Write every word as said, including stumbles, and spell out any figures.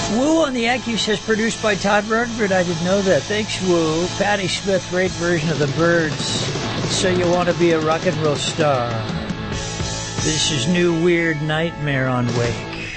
Woo on the Yankee says produced by Todd Rundgren. I didn't know that. Thanks, Woo. Patti Smith, great version of the Byrds. So You Want to Be a Rock and Roll Star. This is New Weird Nightmare on Wake.